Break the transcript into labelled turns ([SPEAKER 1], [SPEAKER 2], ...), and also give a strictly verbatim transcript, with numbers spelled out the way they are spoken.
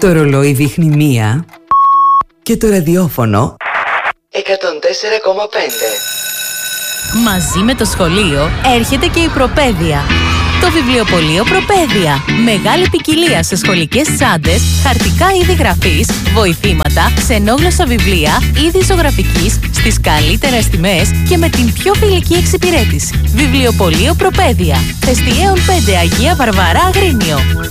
[SPEAKER 1] Το ρολόι δείχνει μία και το ραδιόφωνο εκατόν τέσσερα κόμμα πέντε.
[SPEAKER 2] Μαζί με το σχολείο έρχεται και η Προπαίδεια. Το βιβλιοπωλείο Προπαίδεια. Μεγάλη ποικιλία σε σχολικές τσάντες, χαρτικά είδη γραφής, βοηθήματα, ξενόγλωσσα βιβλία, είδη ζωγραφικής, στις καλύτερες τιμές και με την πιο φιλική εξυπηρέτηση. Βιβλιοπωλείο Προπαίδεια. Εστιαίων πέντε, Αγία Βαρβαρά, Αγρίνιο.